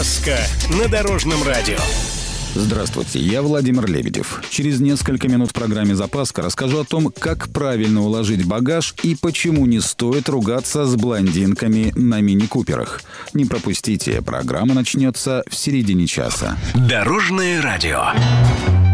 Запаска на Дорожном радио. Здравствуйте, я Владимир Лебедев. Через несколько минут в программе «Запаска» расскажу о том, как правильно уложить багаж и почему не стоит ругаться с блондинками на мини-куперах. Не пропустите, программа начнется в середине часа. Дорожное радио.